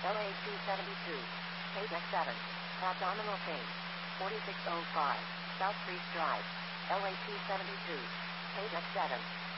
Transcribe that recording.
LA272. Page X7. Abdominal pain. 4605. South Priest Drive. LA272. Page X7.